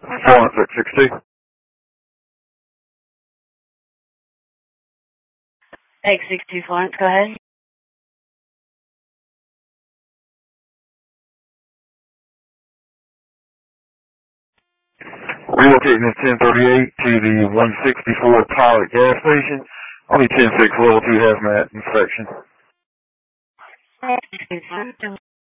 Florence at 62. X62 Florence, go ahead. Relocating at 1038 to the 164 Pilot gas station. Only 10-6 level 2 hazmat inspection.